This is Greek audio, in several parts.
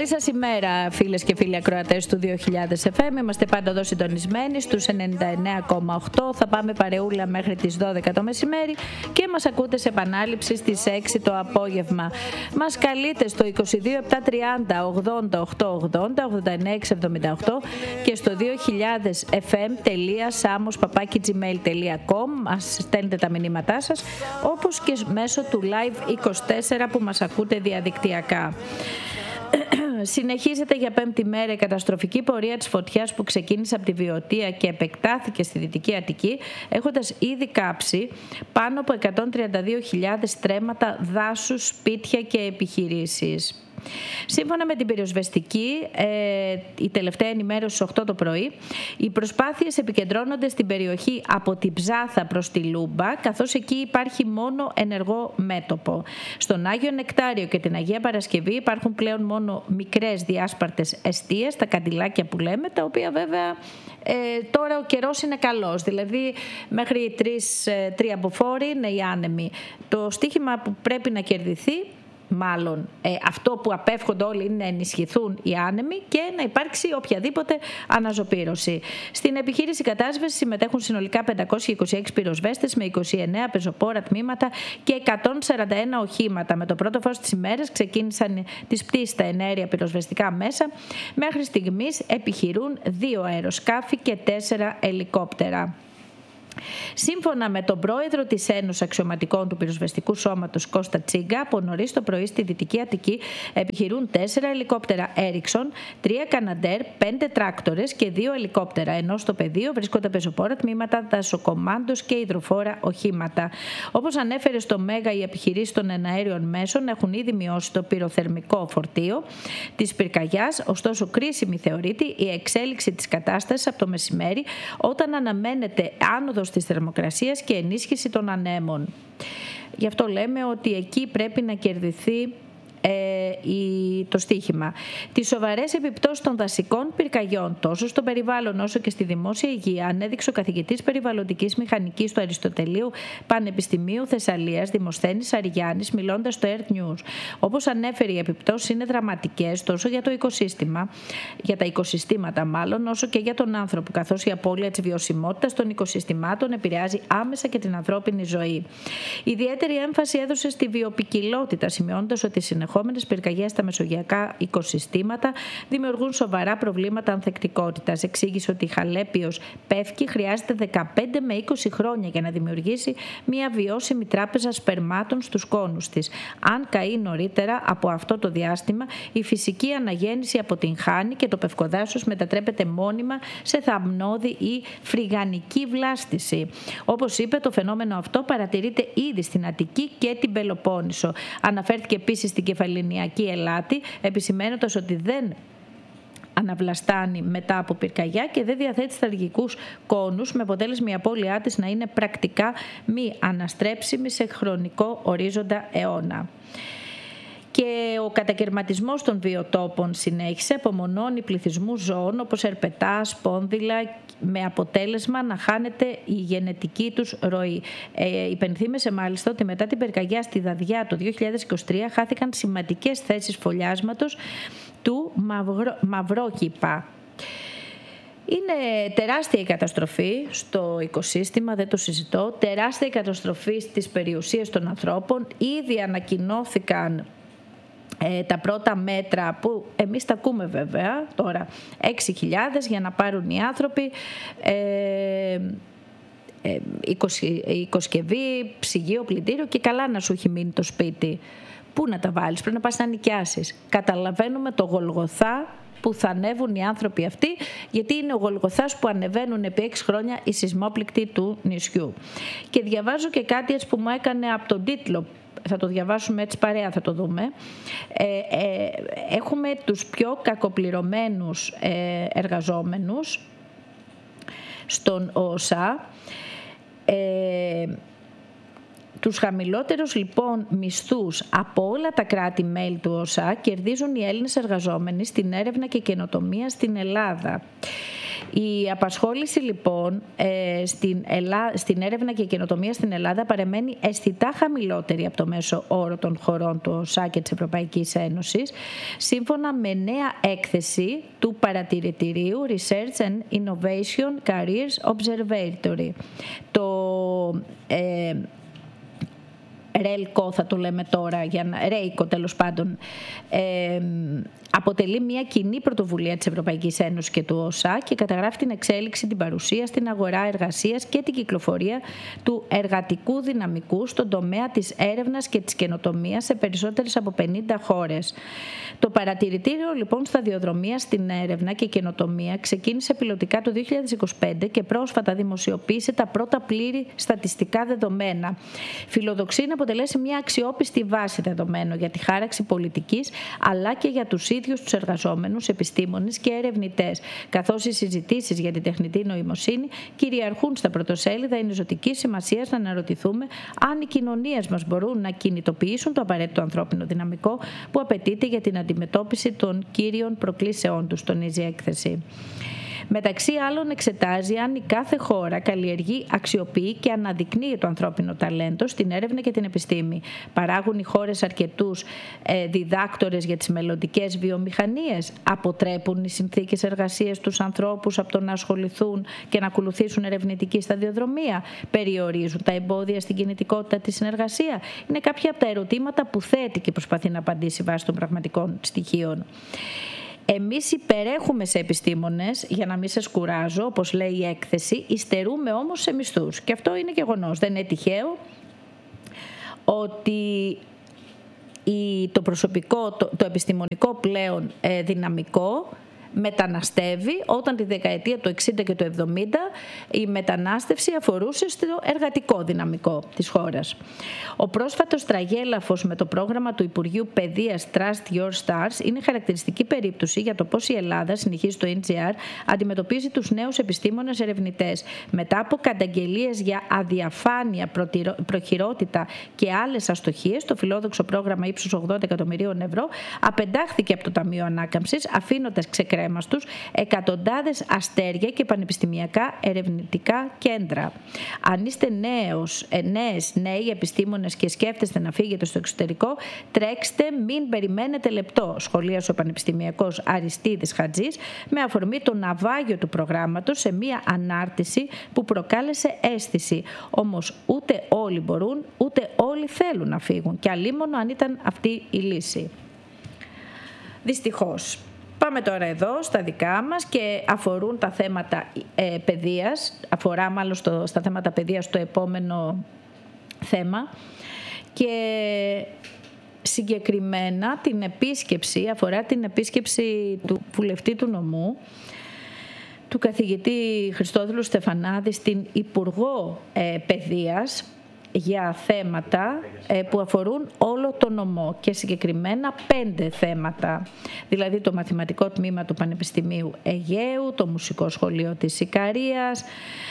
σας ημέρα, φίλες και φίλοι ακροατές του 2000 FM. Είμαστε πάντα εδώ συντονισμένοι στους 99,8. Θα πάμε παρεούλα μέχρι τις 12 το μεσημέρι και μας ακούτε σε επανάληψη στις 6 το απόγευμα. Μας καλείτε στο 22 730 80 880 89 678 και στο 2000fm.samos@gmail.com. Μας στέλνετε τα μηνύματά σας, όπως και μέσω του Live 24 που μας ακούτε διαδικτυακά. Συνεχίζεται για πέμπτη μέρα η καταστροφική πορεία της φωτιάς που ξεκίνησε από τη Βιωτία και επεκτάθηκε στη Δυτική Αττική, έχοντας ήδη κάψει πάνω από 132.000 στρέμματα δάσους, σπίτια και επιχειρήσεις. Σύμφωνα με την πυροσβεστική, η τελευταία ενημέρωση στις 8 το πρωί, οι προσπάθειες επικεντρώνονται στην περιοχή από την Ψάθα προς τη Λούμπα, καθώς εκεί υπάρχει μόνο ενεργό μέτωπο. Στον Άγιο Νεκτάριο και την Αγία Παρασκευή υπάρχουν πλέον μόνο μικρές διάσπαρτες εστίες, τα καντιλάκια που λέμε, τα οποία βέβαια τώρα ο καιρός είναι καλός, δηλαδή μέχρι 3 μποφόρ είναι οι άνεμοι. Το στοίχημα που πρέπει να κερδιθεί, μάλλον αυτό που απέφχονται όλοι, είναι να ενισχυθούν οι άνεμοι και να υπάρξει οποιαδήποτε αναζωπήρωση. Στην επιχείρηση κατάσβεσης συμμετέχουν συνολικά 526 πυροσβέστες με 29 πεζοπόρα τμήματα και 141 οχήματα. Με το πρώτο φως της ημέρας ξεκίνησαν τις πτήσεις στα εναέρια πυροσβεστικά μέσα. Μέχρι στιγμής επιχειρούν 2 αεροσκάφη και 4 ελικόπτερα. Σύμφωνα με τον πρόεδρο της Ένωσης Αξιωματικών του Πυροσβεστικού Σώματος Κώστα Τσίγκα, από νωρίς το πρωί στη Δυτική Αττική επιχειρούν 4 ελικόπτερα Έριξον, 3 Καναντέρ, 5 τράκτορες και 2 ελικόπτερα, ενώ στο πεδίο βρίσκονται πεζοπόρα τμήματα, δασοκομάντος και υδροφόρα οχήματα. Όπως ανέφερε στο Μέγα, οι επιχειρήσεις των εναέριων μέσων έχουν ήδη μειώσει το πυροθερμικό φορτίο της πυρκαγιάς, ωστόσο κρίσιμη θεωρείται η εξέλιξη της κατάστασης από το μεσημέρι, όταν αναμένεται άνοδος της θερμοκρασίας και ενίσχυση των ανέμων. Γι' αυτό λέμε ότι εκεί πρέπει να κερδιθεί το στίχημα. Τις σοβαρές επιπτώσεις των δασικών πυρκαγιών τόσο στο περιβάλλον όσο και στη δημόσια υγεία ανέδειξε ο καθηγητής περιβαλλοντικής μηχανικής του Αριστοτελείου Πανεπιστημίου Θεσσαλίας, Δημοσθένης Αριγιάννης, μιλώντας στο Earth News. Όπως ανέφερε, οι επιπτώσεις είναι δραματικές τόσο για το οικοσύστημα, για τα οικοσυστήματα μάλλον, όσο και για τον άνθρωπο, καθώς η απώλεια της βιωσιμότητας των οικοσυστημάτων επηρεάζει άμεσα και την ανθρώπινη ζωή. Ιδιαίτερη έμφαση έδωσε στη βιοποικιλότητα, σημειώνοντας ότι συνεχόμενες πυρκαγιές στα μεσογειακά οικοσυστήματα δημιουργούν σοβαρά προβλήματα ανθεκτικότητας. Εξήγησε ότι η Χαλέπιος Πεύκη χρειάζεται 15 με 20 χρόνια για να δημιουργήσει μια βιώσιμη τράπεζα σπερμάτων στους κόνους της. Αν καεί νωρίτερα από αυτό το διάστημα, η φυσική αναγέννηση αποτυγχάνει και το πευκοδάσος μετατρέπεται μόνιμα σε θαμνώδη ή φρυγανική βλάστηση. Όπως είπε, το φαινόμενο αυτό παρατηρείται ήδη στην Αττική και την Πελοπόννησο. Αναφέρθηκε επίσης στην κεφαληνιακή Ελάτη, επισημαίνοντας ότι δεν αναβλαστάνει μετά από πυρκαγιά και δεν διαθέτει στρατηγικούς κόνους, με αποτέλεσμα η απώλειά της να είναι πρακτικά μη αναστρέψιμη σε χρονικό ορίζοντα αιώνα. Και ο κατακαιρματισμός των βιοτόπων συνέχισε, απομονώνει πληθυσμούς ζώων όπως ερπετά, σπόνδυλα, με αποτέλεσμα να χάνεται η γενετική τους ροή. Υπενθύμησε μάλιστα ότι μετά την πυρκαγιά στη Δαδιά το 2023 χάθηκαν σημαντικές θέσεις φωλιάσματος του μαυρόκηπα. Είναι τεράστια η καταστροφή στο οικοσύστημα, δεν το συζητώ, τεράστια η καταστροφή στις περιουσίες των ανθρώπων. Ήδη ανακοινώθηκαν τα πρώτα μέτρα που εμείς τα ακούμε βέβαια τώρα, 6.000 για να πάρουν οι άνθρωποι, οικοσκευή, ψυγείο, πλυντήριο και καλά να σου έχει μείνει το σπίτι. Πού να τα βάλεις, πρέπει να πας να νοικιάσεις. Καταλαβαίνουμε το Γολγοθά που θα ανέβουν οι άνθρωποι αυτοί, γιατί είναι ο Γολγοθάς που ανεβαίνουν επί 6 χρόνια οι σεισμόπληκτοι του νησιού. Και διαβάζω και κάτι έτσι που μου έκανε από τον τίτλο. Θα το διαβάσουμε έτσι παρέα, θα το δούμε. Έχουμε τους πιο κακοπληρωμένους εργαζόμενους στον ΟΣΑ. Τους χαμηλότερους λοιπόν μισθούς από όλα τα κράτη-μέλη του ΟΣΑ κερδίζουν οι Έλληνες εργαζόμενοι στην έρευνα και καινοτομία στην Ελλάδα. Η απασχόληση λοιπόν στην έρευνα και καινοτομία στην Ελλάδα παραμένει αισθητά χαμηλότερη από το μέσο όρο των χωρών του ΟΣΑ και της Ευρωπαϊκής Ένωσης, σύμφωνα με νέα έκθεση του παρατηρητηρίου Research and Innovation Careers Observatory. Το ΡΕΛΚΟ θα το λέμε τώρα, ΡΕΙΚΟ τέλος πάντων, αποτελεί μια κοινή πρωτοβουλία της Ευρωπαϊκής Ένωσης και του ΟΣΑ και καταγράφει την εξέλιξη, την παρουσία στην αγορά εργασίας και την κυκλοφορία του εργατικού δυναμικού στον τομέα της έρευνας και της καινοτομίας σε περισσότερες από 50 χώρες. Το παρατηρητήριο λοιπόν σταδιοδρομία στην έρευνα και καινοτομία ξεκίνησε πιλωτικά το 2025 και πρόσφατα δημοσιοποίησε τα πρώτα πλήρη στατιστικά δεδομένα. Φιλοδοξεί να αποτελέσει μια αξιόπιστη βάση δεδομένων για τη χάραξη πολιτικής, αλλά και για τους ίδιους τους εργαζόμενους, επιστήμονες και ερευνητές, καθώς οι συζητήσεις για την τεχνητή νοημοσύνη κυριαρχούν στα πρωτοσέλιδα, είναι ζωτικής σημασίας να αναρωτηθούμε αν οι κοινωνίες μας μπορούν να κινητοποιήσουν το απαραίτητο ανθρώπινο δυναμικό που απαιτείται για την αντιμετώπιση των κύριων προκλήσεών τους, τονίζει η έκθεση. Μεταξύ άλλων εξετάζει αν η κάθε χώρα καλλιεργεί, αξιοποιεί και αναδεικνύει το ανθρώπινο ταλέντο στην έρευνα και την επιστήμη. Παράγουν οι χώρες αρκετούς διδάκτορες για τις μελλοντικές βιομηχανίες. Αποτρέπουν οι συνθήκες εργασίας τους ανθρώπους από το να ασχοληθούν και να ακολουθήσουν ερευνητική σταδιοδρομία. Περιορίζουν τα εμπόδια στην κινητικότητα τη συνεργασία. Είναι κάποια από τα ερωτήματα που θέτει και προσπαθεί να απαντήσει βάσει των πραγματικών στοιχείων. Εμείς υπερέχουμε σε επιστήμονες, για να μην σας κουράζω, όπως λέει η έκθεση, υστερούμε όμως σε μισθούς. Και αυτό είναι γεγονός. Δεν είναι τυχαίο ότι το προσωπικό, το επιστημονικό πλέον δυναμικό μεταναστεύει, όταν τη δεκαετία του 60 και του 70 η μετανάστευση αφορούσε στο εργατικό δυναμικό της χώρας. Ο πρόσφατος τραγέλαφος με το πρόγραμμα του Υπουργείου Παιδείας Trust Your Stars είναι χαρακτηριστική περίπτωση για το πώς η Ελλάδα, συνεχίζει το NGR, αντιμετωπίζει τους νέους επιστήμονες ερευνητές. Μετά από καταγγελίες για αδιαφάνεια, προχειρότητα και άλλες αστοχίες, το φιλόδοξο πρόγραμμα ύψους 80 εκατομμυρίων ευρώ απεντάχθηκε από το Ταμείο Ανάκαμψης, αφήνοντας ξεκρέμαστους εκατοντάδες αστέρια και πανεπιστημιακά ερευνητικά κέντρα. Αν είστε νέοι επιστήμονες και σκέφτεστε να φύγετε στο εξωτερικό, τρέξτε, μην περιμένετε λεπτό, σχολίασε ο πανεπιστημιακός Αριστίδης Χατζής με αφορμή το ναυάγιο του προγράμματος σε μία ανάρτηση που προκάλεσε αίσθηση. Όμως ούτε όλοι μπορούν, ούτε όλοι θέλουν να φύγουν, και αλίμονο αν ήταν αυτή η λύση. Δυστυχώς. Πάμε τώρα εδώ στα δικά μας και αφορούν τα θέματα παιδείας, αφορά μάλλον στα θέματα παιδείας το επόμενο θέμα, και συγκεκριμένα αφορά την επίσκεψη του βουλευτή του νομού, του καθηγητή Χριστόδουλου Στεφανάδη, στην Υπουργό Παιδείας, για θέματα που αφορούν όλο το νομό και συγκεκριμένα 5 θέματα, δηλαδή το μαθηματικό τμήμα του Πανεπιστημίου Αιγαίου, το μουσικό σχολείο της Ικαρίας,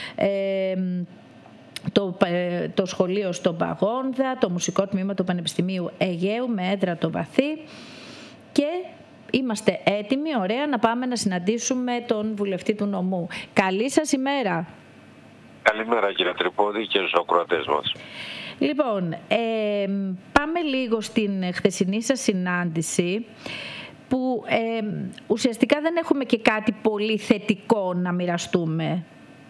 το σχολείο στον Παγόνδα, το μουσικό τμήμα του Πανεπιστημίου Αιγαίου με έδρα το Βαθύ, και είμαστε έτοιμοι, ωραία, να πάμε να συναντήσουμε τον βουλευτή του νομού. Καλή σας ημέρα. Καλημέρα κύριε Τρυπώδη και στους ακροατές μας. Λοιπόν, πάμε λίγο στην χθεσινή σας συνάντηση, που ουσιαστικά δεν έχουμε και κάτι πολύ θετικό να μοιραστούμε.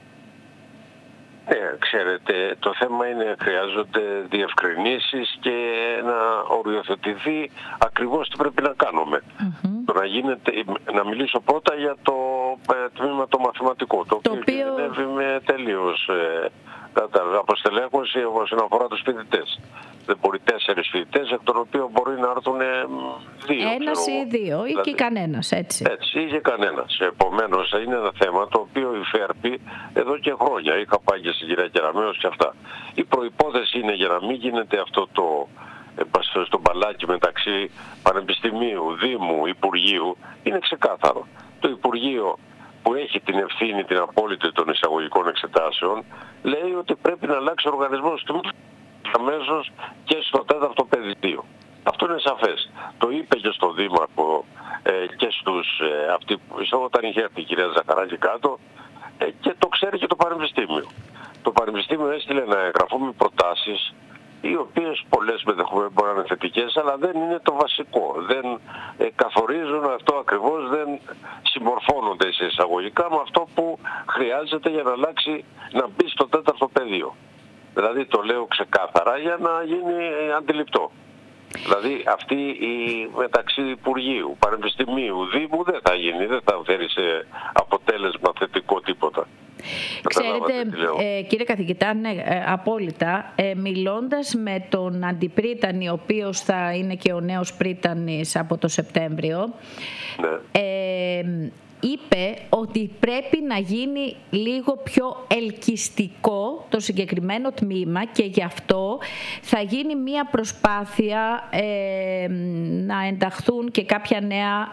Ξέρετε, το θέμα είναι χρειάζονται διευκρινήσεις και να οριοθετηθεί ακριβώς τι πρέπει να κάνουμε. Να μιλήσω πρώτα για το τμήμα το μαθηματικό, το οποίο κινδυνεύει με τελείως αποστελέχωση όσον αφορά τους φοιτητές. Δεν μπορεί 4 φοιτητές, εκ των οποίων μπορεί να έρθουν 2. Ένας ή 2 ή και κανένας, έτσι. Έτσι, ή και κανένας. Επομένως, είναι ένα θέμα το οποίο υφέρπει εδώ και χρόνια. Είχα πάει και στην κυρία Κεραμέως και αυτά. Η προϋπόθεση είναι, για να μην γίνεται αυτό στο μπαλάκι μεταξύ Πανεπιστημίου, Δήμου, Υπουργείου, είναι ξεκάθαρο. Το Υπουργείο, που έχει την ευθύνη την απόλυτη των εισαγωγικών εξετάσεων, λέει ότι πρέπει να αλλάξει ο οργανισμός του αμέσως και στο 4ο πεδίο. Αυτό είναι σαφές. Το είπε και στον Δήμαρχο και όταν είχε έρθει η κυρία Ζαχαράκη κάτω, και το ξέρει και το Πανεπιστήμιο. Το Πανεπιστήμιο έστειλε ένα έγγραφο με προτάσεις, οι οποίες πολλές μπορεί να είναι θετικές, αλλά δεν είναι το βασικό. Δεν καθορίζουν αυτό ακριβώς, δεν συμμορφώνονται σε εισαγωγικά με αυτό που χρειάζεται για να αλλάξει, να μπει στο 4ο πεδίο. Δηλαδή το λέω ξεκάθαρα για να γίνει αντιληπτό. Δηλαδή αυτή η μεταξύ Υπουργείου, Πανεπιστημίου, Δήμου δεν θα γίνει, δεν θα φέρει σε αποτέλεσμα θετικό τίποτα. Ξέρετε, κύριε καθηγητά, ναι, απόλυτα. Μιλώντας με τον Αντιπρίτανη, ο οποίος θα είναι και ο νέος πρίτανης από το Σεπτέμβριο, είπε ότι πρέπει να γίνει λίγο πιο ελκυστικό το συγκεκριμένο τμήμα και γι' αυτό θα γίνει μία προσπάθεια να ενταχθούν και κάποια νέα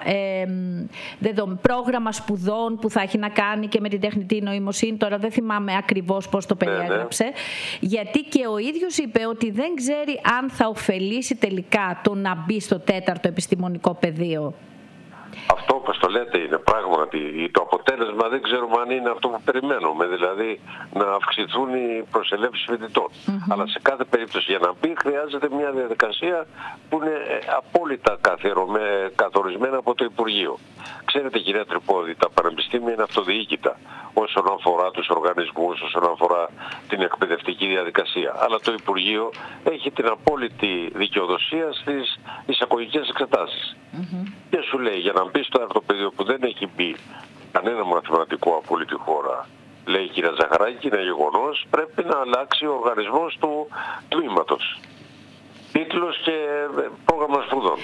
πρόγραμμα σπουδών που θα έχει να κάνει και με την τεχνητή νοημοσύνη. Τώρα δεν θυμάμαι ακριβώς πώς το περιέγραψε, γιατί και ο ίδιος είπε ότι δεν ξέρει αν θα ωφελήσει τελικά το να μπει στο 4ο επιστημονικό πεδίο. Αυτό όπως το λέτε είναι πράγματι. Το αποτέλεσμα δεν ξέρουμε αν είναι αυτό που περιμένουμε, δηλαδή να αυξηθούν οι προσελεύσεις φοιτητών. Αλλά σε κάθε περίπτωση για να μπει χρειάζεται μια διαδικασία που είναι απόλυτα καθορισμένα από το Υπουργείο. Ξέρετε κυρία Τρυπώδη, τα πανεπιστήμια είναι αυτοδιοίκητα όσον αφορά τους οργανισμούς, όσον αφορά την εκπαιδευτική διαδικασία. Αλλά το Υπουργείο έχει την απόλυτη δικαιοδοσία στις εισαγωγικές εξετάσεις. Και σου λέει για να μπει στο αυτοπεδίο που δεν έχει μπει κανένα μαθηματικό από όλη τη χώρα, λέει η κυρία Ζαχαράκη, είναι γεγονός, πρέπει να αλλάξει ο οργανισμός του τμήματος. Τίτλος και πρόγραμμα σπουδών.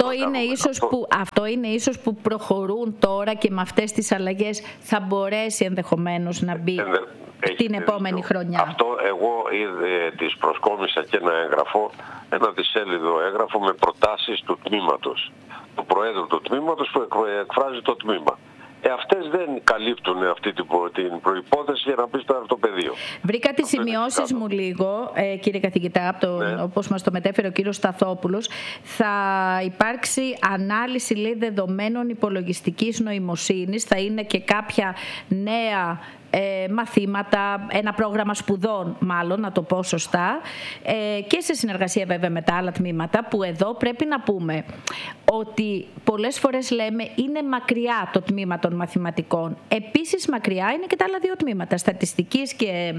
Αυτό είναι ίσως που προχωρούν τώρα και με αυτές τις αλλαγές θα μπορέσει ενδεχομένως να μπει την επόμενη χρονιά. Αυτό εγώ της προσκόμισα και ένα δισέλιδο έγγραφο με προτάσεις του τμήματος, του Προέδρου του τμήματος που εκφράζει το τμήμα. Αυτές δεν καλύπτουν αυτή την προϋπόθεση για να μπει στο αυτοπεδίο. Βρήκα τις σημειώσεις μου λίγο, κύριε καθηγητά, όπως μας το μετέφερε ο κύριος Σταθόπουλος. Θα υπάρξει ανάλυση, λέει, δεδομένων υπολογιστικής νοημοσύνης. Θα είναι και κάποια νέα μαθήματα, ένα πρόγραμμα σπουδών μάλλον, να το πω σωστά, και σε συνεργασία βέβαια με τα άλλα τμήματα, που εδώ πρέπει να πούμε ότι πολλές φορές λέμε είναι μακριά το τμήμα των μαθηματικών. Επίσης μακριά είναι και τα άλλα δύο τμήματα, στατιστικής και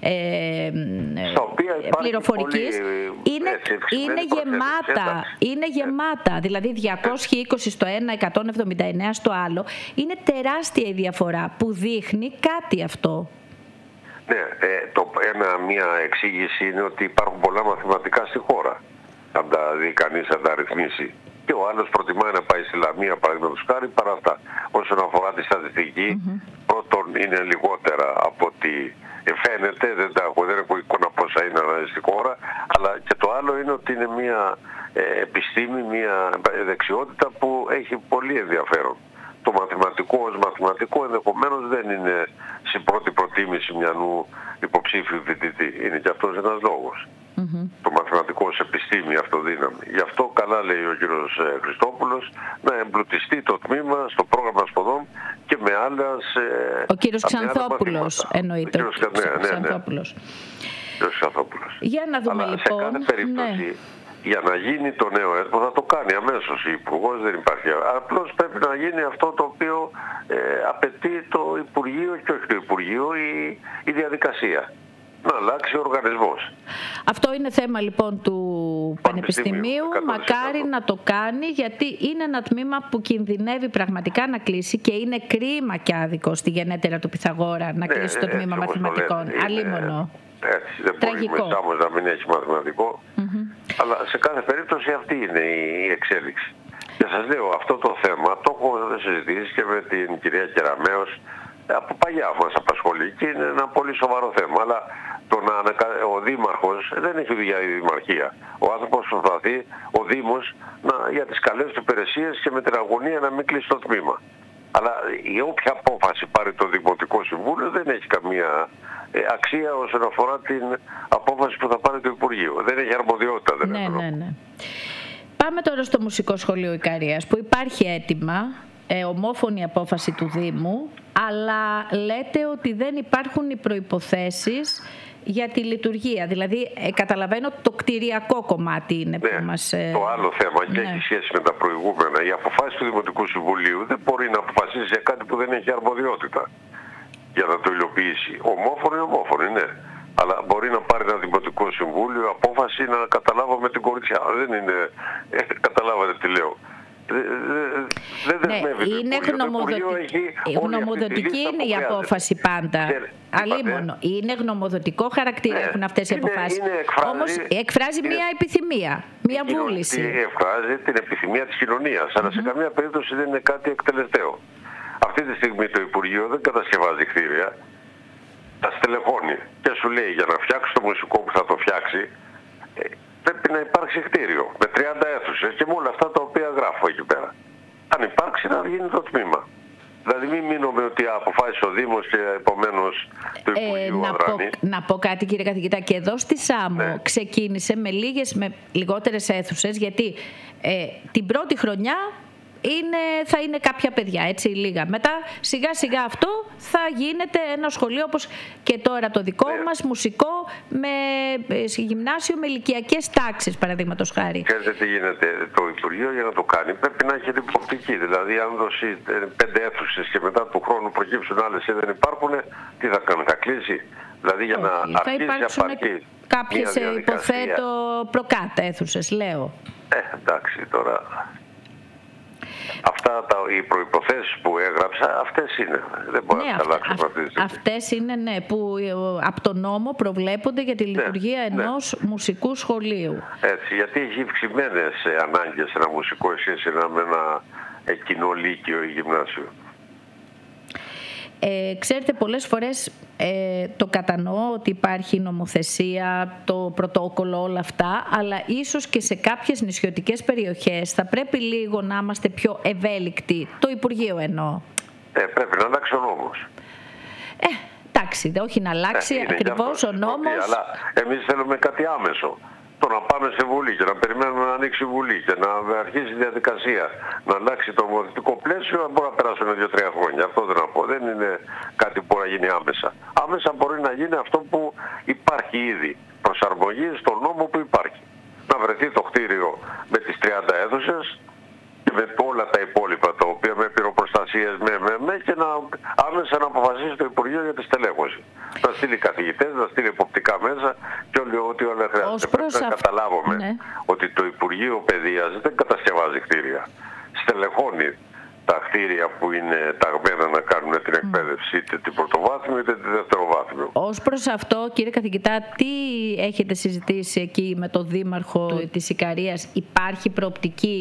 πληροφορικής. Είναι γεμάτα, δηλαδή 220 στο ένα, 179 στο άλλο. Είναι τεράστια η διαφορά που δείχνει κάτι αυτό. Ναι, μια εξήγηση είναι ότι υπάρχουν πολλά μαθηματικά στη χώρα. Αν τα δει κανείς, αν τα ρυθμίσει. Και ο άλλος προτιμάει να πάει στη Λαμία, παραδείγματος χάρη, παρά αυτά. Όσον αφορά τη στατιστική, πρώτον είναι λιγότερα από ό,τι φαίνεται, δεν έχω εικόνα πόσα είναι στη χώρα, αλλά και το άλλο είναι ότι είναι μια επιστήμη, μια δεξιότητα που έχει πολύ ενδιαφέρον. Το μαθηματικό ως μαθηματικό ενδεχομένως δεν είναι στην πρώτη προτίμηση μιανού υποψήφιου φοιτητή. Είναι και αυτός ένας λόγος. Το μαθηματικό ως επιστήμη, αυτοδύναμη. Γι' αυτό καλά λέει ο κύριος Χριστόπουλος να εμπλουτιστεί το τμήμα στο πρόγραμμα σπουδών και με άλλες... Ο κύριος Ξανθόπουλος εννοείται. Ο κύριος Ξανθόπουλος. Για να δούμε λοιπόν. Σε κάθε περίπτωση... Για να γίνει το νέο έτο θα το κάνει αμέσως η Υπουργός, δεν υπάρχει. Απλώς πρέπει να γίνει αυτό το οποίο απαιτεί το Υπουργείο και όχι το Υπουργείο, η διαδικασία. Να αλλάξει ο οργανισμός. Αυτό είναι θέμα λοιπόν του Πανεπιστημίου. Μακάρι να το κάνει, γιατί είναι ένα τμήμα που κινδυνεύει πραγματικά να κλείσει και είναι κρίμα και άδικο στη γενέτερα του Πυθαγόρα να κλείσει το τμήμα μαθηματικών. Αλίμονο. Έτσι, δεν μπορεί μέσα να μην έχει μαθηματικό. Αλλά σε κάθε περίπτωση αυτή είναι η εξέλιξη. Και σας λέω, αυτό το θέμα το έχω συζητήσει και με την κυρία Κεραμέως από παλιά μας απασχολεί και είναι ένα πολύ σοβαρό θέμα. Αλλά ο Δήμαρχος δεν έχει δουλειά η Δημαρχία. Ο άνθρωπος προσπαθεί, ο Δήμος, για τις καλές του υπηρεσίες και με την αγωνία να μην κλείσει το τμήμα. Αλλά η όποια απόφαση πάρει το Δημοτικό Συμβούλιο δεν έχει καμία αξία όσον αφορά την απόφαση που θα πάρει το Υπουργείο. Δεν έχει αρμοδιότητα. Ναι. Πάμε τώρα στο Μουσικό Σχολείο Ικαρίας, που υπάρχει έτοιμα, ομόφωνη απόφαση του Δήμου, αλλά λέτε ότι δεν υπάρχουν οι προϋποθέσεις για τη λειτουργία. Δηλαδή, καταλαβαίνω ότι το κτηριακό κομμάτι είναι που μας... Το άλλο θέμα και έχει σχέση με τα προηγούμενα. Η αποφάση του Δημοτικού Συμβουλίου δεν μπορεί να αποφασίσει για κάτι που δεν έχει αρμοδιότητα για να το υλοποιήσει. Ομόφωνη, ναι. Αλλά μπορεί να πάρει ένα Δημοτικό Συμβούλιο απόφαση να καταλάβω με την κοριτσιά. Δεν είναι... καταλάβατε τι λέω. Δεν δεσμεύει το Υπουργείο. Γνωμοδοτική είναι η απόφαση πάντα. Αλίμονο. Είναι γνωμοδοτικό χαρακτήρα έχουν αυτές οι αποφάσεις. Όμως εκφράζει μια επιθυμία, μια βούληση. Εκφράζει την επιθυμία της κοινωνίας, αλλά σε καμία περίπτωση δεν είναι κάτι εκτελεστέο. Αυτή τη στιγμή το Υπουργείο δεν κατασκευάζει κτίρια, τα στελεχώνει και σου λέει για να φτιάξει το μουσικό που θα το φτιάξει πρέπει να υπάρξει κτίριο με 30 αίθουσες και με όλα αυτά τα οποία γράφω εκεί πέρα. Αν υπάρξει να γίνει το τμήμα. Δηλαδή μην μείνουμε ότι αποφάσισε ο Δήμος και επομένως το Υπουργείο αδράνει. Να πω κάτι κύριε καθηγητά, και εδώ στη Σάμο ξεκίνησε με λιγότερες αίθουσες, γιατί την πρώτη χρονιά θα είναι κάποια παιδιά, έτσι λίγα. Μετά σιγά σιγά αυτό θα γίνεται ένα σχολείο όπως και τώρα το δικό μας, μουσικό, με γυμνάσιο με ηλικιακές τάξεις, παραδείγματος χάρη. Ξέρετε τι γίνεται, το Υπουργείο για να το κάνει πρέπει να έχει την προοπτική. Δηλαδή αν δώσει 5 αίθουσες και μετά του χρόνου προκύψουν άλλες και δεν υπάρχουν, τι θα κάνει, θα κλείσει. Δηλαδή για να αρχίσει να απαρκεί κάποιες, υποθέτω, προκάτα αίθουσες, λέω. Εντάξει τώρα. Αυτά οι προϋποθέσεις που έγραψα, αυτές είναι. Δεν μπορεί να αλλάξουν αυτή τη στιγμή. Αυτές είναι, που από τον νόμο προβλέπονται για τη λειτουργία ενός μουσικού σχολείου. Έτσι, γιατί έχει αυξημένες ανάγκες ένα μουσικό σχέση με ένα κοινό λύκειο ή γυμνάσιο. Ξέρετε, πολλές φορές το κατανοώ ότι υπάρχει νομοθεσία, το πρωτόκολλο, όλα αυτά, αλλά ίσως και σε κάποιες νησιωτικές περιοχές θα πρέπει λίγο να είμαστε πιο ευέλικτοι. Το Υπουργείο εννοώ. Πρέπει να αλλάξει ο νόμος. Εντάξει, όχι να αλλάξει ακριβώς ο νόμος. Αλλά εμείς θέλουμε κάτι άμεσο. Το να πάμε σε Βουλή και να περιμένουμε να ανοίξει η Βουλή και να αρχίσει η διαδικασία να αλλάξει το νομοθετικό πλαίσιο, μπορεί να περάσουν 2-3 χρόνια. Αυτό δεν να πω. Δεν είναι κάτι που μπορεί να γίνει άμεσα. Άμεσα μπορεί να γίνει αυτό που υπάρχει ήδη. Προσαρμογή στον νόμο που υπάρχει. Να βρεθεί το κτίριο με τις 30 αίθουσες και με όλα τα υπόλοιπα τα οποία με πυροπροστασίες και να άμεσα να αποφασίσει το Υπουργείο για τη στελέχωση. Να στείλει καθηγητές, να στείλει εποπτικά μέσα και ό,τι όλα χρειάζεται. Πρέπει να καταλάβουμε ότι το Υπουργείο Παιδείας δεν κατασκευάζει κτίρια. Στελεχώνει τα κτίρια που είναι ταγμένα να κάνουν την εκπαίδευση, είτε την πρωτοβάθμια είτε την δευτεροβάθμια. Ως προς αυτό, κύριε καθηγητά, τι έχετε συζητήσει εκεί με τον Δήμαρχο της Ικαρίας? Υπάρχει προοπτική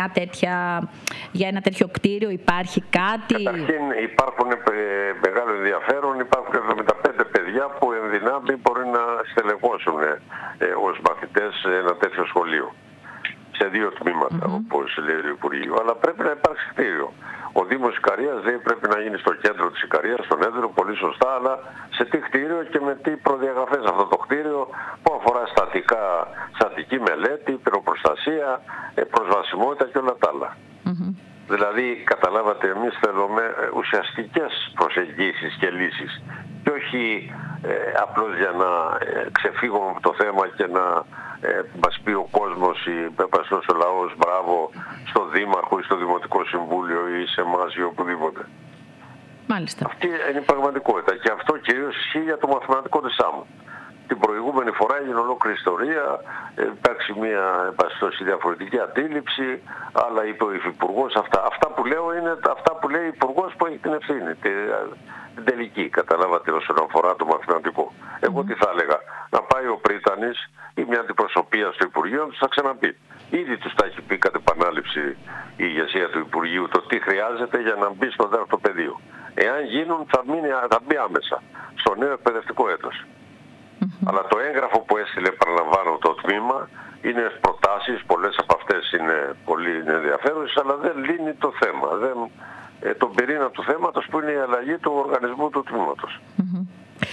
για ένα τέτοιο κτίριο? Υπάρχει κάτι? Καταρχήν υπάρχουν μεγάλο ενδιαφέρον. Υπάρχουν 75 παιδιά που εν δυνάμει μπορεί να στελεχώσουν ως μαθητές ένα τέτοιο σχολείο. Σε 2 τμήματα, όπως λέει το Υπουργείο. Αλλά πρέπει να υπάρξει κτίριο. Ο Δήμος Ικαρίας λέει πρέπει να γίνει στο κέντρο της Ικαρίας, στον Έδρο, πολύ σωστά, αλλά σε τι κτίριο και με τι προδιαγραφές αυτό το κτίριο που αφορά στατική μελέτη, πυροπροστασία, προσβασιμότητα και όλα τα άλλα. Δηλαδή, καταλάβατε, εμείς θέλουμε ουσιαστικές προσεγγίσεις και λύσεις και όχι απλώς για να ξεφύγουμε από το θέμα και να μας πει ο κόσμος ή ο λαός μπράβο στο Δήμαρχο ή στο Δημοτικό Συμβούλιο ή σε εμάς ή οπουδήποτε. Μάλιστα. Αυτή είναι η πραγματικότητα και αυτό κυρίως ισχύει για το μαθηματικό της Σάμου. Την προηγούμενη φορά έγινε ολόκληρη ιστορία, υπάρξει μια διαφορετική αντίληψη, αλλά είπε ο Υφυπουργός αυτά που λέω είναι αυτά που λέει ο Υπουργός που έχει την ευθύνη, την τελική, καταλάβατε, όσον αφορά το μαθηματικό. Εγώ τι θα έλεγα, να πάει ο Πρίτανης ή μια αντιπροσωπεία στο Υπουργείο, τους θα ξαναπεί. Ήδη τους τα έχει πει κατ' επανάληψη η ηγεσία του Υπουργείου το τι χρειάζεται για να μπει στο δεύτερο πεδίο. Εάν γίνουν θα μπει άμεσα στο νέο εκπαιδευτικό έτος. Αλλά το έγγραφο που έστειλε, παραλαμβάνω, το τμήμα, είναι προτάσεις, πολλές από αυτές είναι πολύ ενδιαφέρουσες, αλλά δεν λύνει το θέμα. Τον πυρήνα του θέματος που είναι η αλλαγή του οργανισμού του τμήματος.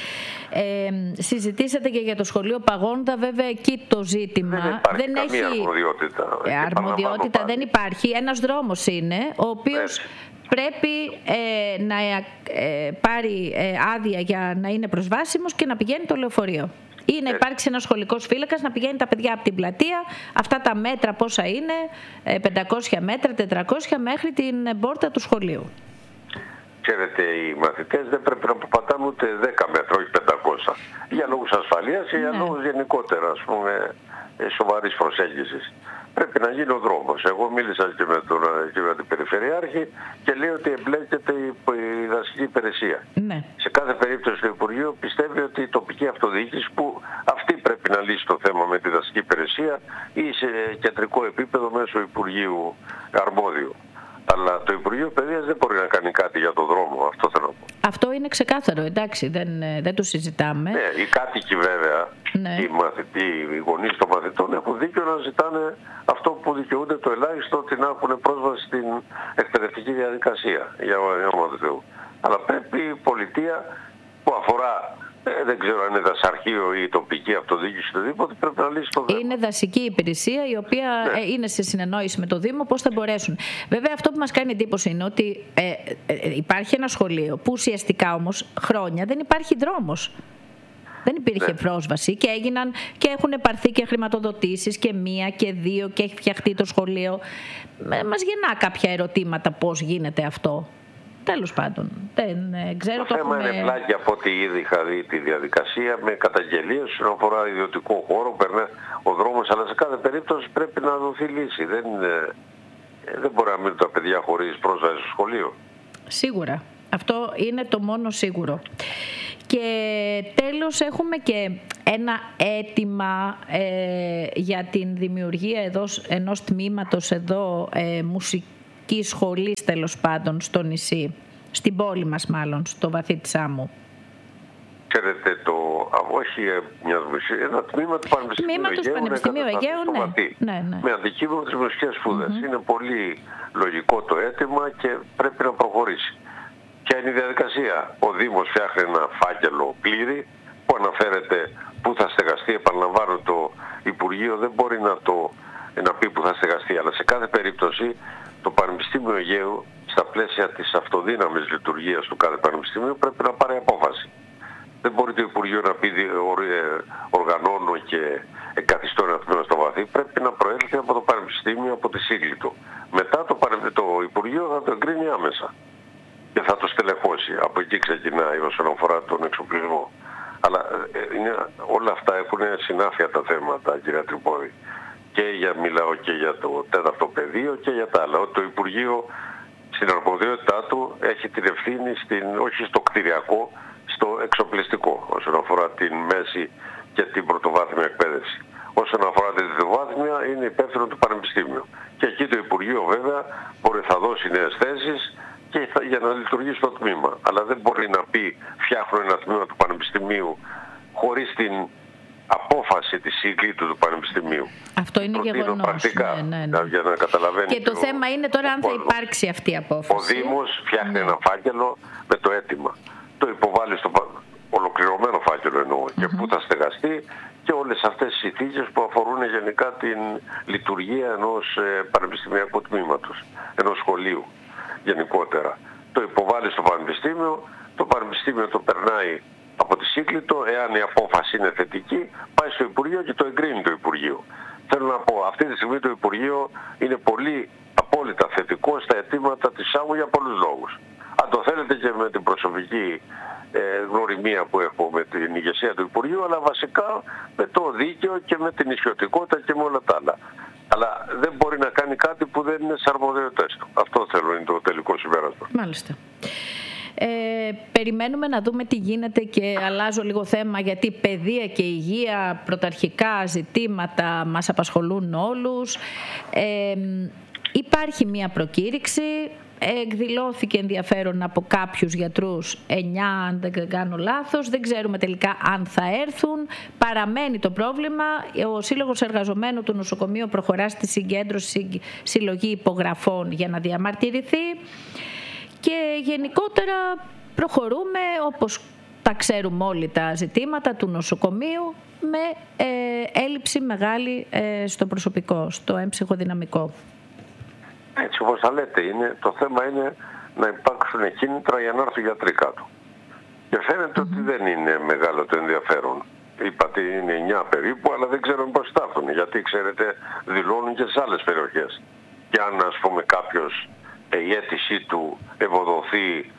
Συζητήσατε και για το σχολείο Παγώντα, βέβαια εκεί το ζήτημα δεν έχει αρμοδιότητα. Αρμοδιότητα δεν υπάρχει. Ένας δρόμος είναι, ο οποίος πρέπει να πάρει άδεια για να είναι προσβάσιμος και να πηγαίνει το λεωφορείο. Ή να υπάρξει ένας σχολικός φύλακας να πηγαίνει τα παιδιά από την πλατεία, αυτά τα μέτρα πόσα είναι, 500 μέτρα, 400 μέχρι την πόρτα του σχολείου. Ξέρετε, οι μαθητές δεν πρέπει να πατάνε ούτε 10 μέτρα, όχι 500. Για λόγους ασφαλείας και για λόγους γενικότερα, ας πούμε, σοβαρής προσέγγισης. Πρέπει να γίνει ο δρόμος. Εγώ μίλησα και με την Περιφερειάρχη και λέει ότι εμπλέκεται η δασική υπηρεσία. Ναι. Σε κάθε περίπτωση το Υπουργείο πιστεύει ότι η τοπική αυτοδιοίκηση, που αυτή πρέπει να λύσει το θέμα με τη δασική υπηρεσία ή σε κεντρικό επίπεδο μέσω Υπουργείου αρμόδιου. Αλλά το Υπουργείο Παιδείας δεν μπορεί να κάνει κάτι για το δρόμο, αυτό θέλω να πω. Αυτό είναι ξεκάθαρο, εντάξει, δεν το συζητάμε. Ναι, οι κάτοικοι βέβαια, οι γονείς των μαθητών έχουν δίκιο να ζητάνε αυτό που δικαιούνται το ελάχιστο, ότι να έχουν πρόσβαση στην εκπαιδευτική διαδικασία, για όνομα του Θεού. Αλλά πρέπει η πολιτεία που αφορά, δεν ξέρω αν είναι δασαρχείο ή τοπική αυτοδιοίκηση του Δήμου, πρέπει να λύσει το θέμα. Είναι δασική υπηρεσία η οποία είναι σε συνεννόηση με το Δήμο πώς θα μπορέσουν. Βέβαια αυτό που μας κάνει εντύπωση είναι ότι υπάρχει ένα σχολείο που ουσιαστικά όμως χρόνια δεν υπάρχει δρόμος. Δεν υπήρχε πρόσβαση και έχουν πάρθει και χρηματοδοτήσεις και 1 και 2 και έχει φτιαχτεί το σχολείο. Μας γεννά κάποια ερωτήματα πώς γίνεται αυτό. Τέλος πάντων, δεν ξέρω. Το θέμα είναι πλάκι από ό,τι ήδη είχα δει τη διαδικασία με καταγγελίες όσον αφορά ιδιωτικό χώρο, περνά ο δρόμος, αλλά σε κάθε περίπτωση πρέπει να δοθεί λύση. Δεν μπορεί να μείνουν τα παιδιά χωρίς πρόσβαση στο σχολείο. Σίγουρα. Αυτό είναι το μόνο σίγουρο. Και τέλος έχουμε και ένα αίτημα για την δημιουργία ενός τμήματος εδώ μουσική σχολής, τέλος πάντων, στο νησί, στην πόλη μας μάλλον, στο βαθύ της άμμου. Ξέρετε, ένα τμήμα του Πανεπιστημίου Αιγαίου, με αντικείμενο τις μουσικές σπούδες. Είναι πολύ λογικό το αίτημα και πρέπει να προχωρήσει. Ποια είναι η διαδικασία? Ο Δήμος φτιάχνει ένα φάκελο πλήρη που αναφέρεται πού θα στεγαστεί. Επαναλαμβάνω, το Υπουργείο δεν μπορεί να πει πού θα στεγαστεί, αλλά σε κάθε περίπτωση το Πανεπιστήμιο Αιγαίου, στα πλαίσια της αυτοδύναμης λειτουργίας του κάθε πανεπιστημίου, πρέπει να πάρει απόφαση. Δεν μπορεί το Υπουργείο να πει οργανώνω και εγκαθιστώ ένα τμήμα στο βαθύ. Πρέπει να προέλθει από το Πανεπιστήμιο, από τη Σύγκλιτο. Μετά το Υπουργείο θα το εγκρίνει άμεσα και θα το στελεχώσει. Από εκεί ξεκινάει όσον αφορά τον εξοπλισμό. Αλλά όλα αυτά έχουν συνάφεια τα θέματα, κυρία Τρυπόδη. Μιλάω και για το 4ο πεδίο και για τα άλλα. Ότι το Υπουργείο στην αρμοδιότητά του έχει την ευθύνη όχι στο κτηριακό, στο εξοπλιστικό, όσον αφορά την μέση και την πρωτοβάθμια εκπαίδευση. Όσον αφορά την δευτεροβάθμια, είναι υπεύθυνο του Πανεπιστήμιου. Και εκεί το Υπουργείο βέβαια θα δώσει νέες θέσεις και για να λειτουργήσει το τμήμα. Αλλά δεν μπορεί να πει φτιάχνω ένα τμήμα του Πανεπιστημίου χωρίς την απόφαση της Σύγκλιτου του Πανεπιστημίου. Αυτό είναι γεγονός. Για να καταλαβαίνει. Και το θέμα είναι τώρα αν θα υπάρξει αυτή η απόφαση. Ο Δήμος φτιάχνει ένα φάκελο με το αίτημα. Το υποβάλλει στο ολοκληρωμένο φάκελο εννοώ και πού θα στεγαστεί και όλες αυτές τις συνθήκες που αφορούν γενικά την λειτουργία ενός πανεπιστημιακού τμήματος, ενός σχολείου γενικότερα. Το υποβάλλει στο Πανεπιστήμιο, το Πανεπιστήμιο το περνάει από τη Σύγκλιτο, εάν η απόφαση είναι θετική, πάει στο Υπουργείο και το εγκρίνει το Υπουργείο. Θέλω να πω, αυτή τη στιγμή το Υπουργείο είναι πολύ απόλυτα θετικό στα αιτήματα της άμμου για πολλούς λόγους. Αν το θέλετε και με την προσωπική γνωριμία που έχω με την ηγεσία του Υπουργείου, αλλά βασικά με το δίκαιο και με την ισιωτικότητα και με όλα τα άλλα. Αλλά δεν μπορεί να κάνει κάτι που δεν είναι στις αρμοδιότητες του. Αυτό θέλω, είναι το τελικό συμπέρασμα. Μάλιστα. Περιμένουμε να δούμε τι γίνεται και αλλάζω λίγο θέμα, γιατί παιδεία και υγεία, πρωταρχικά ζητήματα μας απασχολούν όλους. Υπάρχει μία προκήρυξη, εκδηλώθηκε ενδιαφέρον από κάποιους γιατρούς, 9 αν δεν κάνω λάθος, δεν ξέρουμε τελικά αν θα έρθουν. Παραμένει το πρόβλημα, ο Σύλλογος Εργαζομένων του Νοσοκομείου προχωρά στη συγκέντρωση, συλλογή υπογραφών για να διαμαρτυρηθεί και γενικότερα προχωρούμε όπως τα ξέρουμε όλοι τα ζητήματα του νοσοκομείου, με έλλειψη μεγάλη στο προσωπικό, στο έμψυχο δυναμικό. Έτσι όπως θα λέτε, το θέμα είναι να υπάρξουν κίνητρα για να έρθουν γιατροί κάτω. Και φαίνεται ότι δεν είναι μεγάλο το ενδιαφέρον. Είπατε είναι 9 περίπου, αλλά δεν ξέρουμε πώς θα έρθουν. Γιατί ξέρετε, δηλώνουν και σε άλλες περιοχές. Και αν ας πούμε κάποιος η αίτησή του ευοδοθεί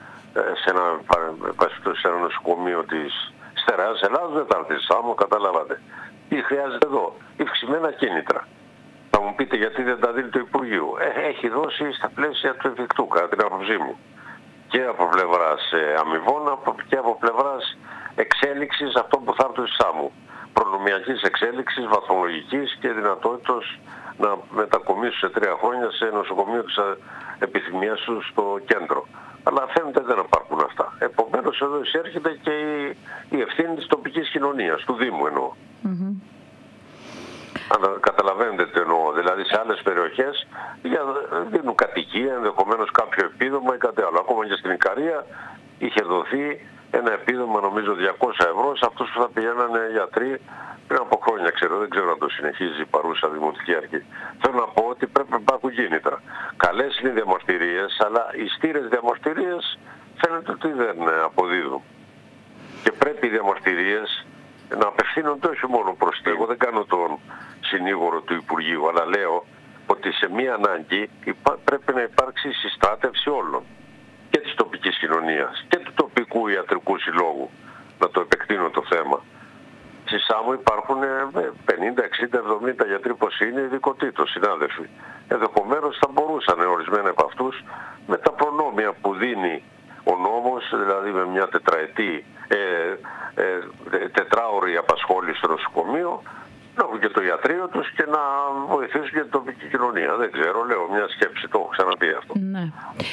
σε ένα νοσοκομείο της Στερεάς Ελλάδας, δεν θα έρθει Σάμο, καταλάβατε. Ή χρειάζεται εδώ ευξημένα κίνητρα. Θα μου πείτε γιατί δεν τα δίνει το Υπουργείο. Έχει δώσει στα πλαίσια του εφικτού, κατά την άποψή μου. Και από πλευράς αμοιβών και από πλευράς εξέλιξης αυτό που θα έρθει στη Σάμου. Προνομιακής εξέλιξης, βαθμολογικής και δυνατότητας να μετακομίσουν σε 3 χρόνια σε νοσοκομείο της επιθυμίας του στο κέντρο. Αλλά φαίνεται δεν υπάρχουν αυτά. Επομένως εδώ εισέρχεται και η ευθύνη της τοπικής κοινωνίας, του Δήμου εννοώ. Αν καταλαβαίνετε τι εννοώ, δηλαδή σε άλλες περιοχές δίνουν κατοικία, ενδεχομένως κάποιο επίδομα ή κάτι άλλο. Ακόμα και στην Ικαρία είχε δοθεί ένα επίδομα νομίζω 200 ευρώ σε αυτούς που θα πηγαίνανε γιατροί πριν από χρόνια, δεν ξέρω αν το συνεχίζει η παρούσα Δημοτική Αρχή. Θέλω να πω ότι πρέπει να υπάρχουν κίνητρα. Καλές είναι οι διαμαρτυρίες, αλλά οι στήρες διαμαρτυρίες φαίνεται ότι δεν αποδίδουν. Και πρέπει οι διαμαρτυρίες να απευθύνονται όχι μόνο προς τη. Εγώ δεν κάνω τον συνήγορο του Υπουργείου, αλλά λέω ότι σε μία ανάγκη πρέπει να υπάρξει συστράτευση όλων. Και της τοπικής κοινωνίας και του τοπικού ιατρικού συλλόγου. Να το επεκτείνω το θέμα. Στη Σάμο υπάρχουν 50, 60, 70 γιατροί πως είναι ειδικοτήτως, συνάδελφοι. Ενδεχομένως θα μπορούσαν ορισμένοι από αυτούς με τα προνόμια που δίνει ο νόμος, δηλαδή με μια τετράωρη απασχόληση στο νοσοκομείο, να έχουν και το ιατρείο τους και να βοηθήσουν και την τοπική κοινωνία. Δεν ξέρω, λέω μια σκέψη, το έχω ξαναπεί αυτό. Ναι.